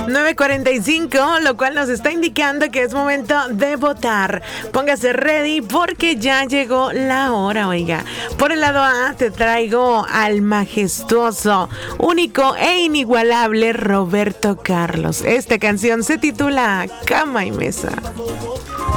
9:45, lo cual nos está indicando que es momento de votar. Póngase ready porque ya llegó la hora, oiga. Por el lado A te traigo al majestuoso, único e inigualable Roberto Carlos. Esta canción se titula Cama y Mesa.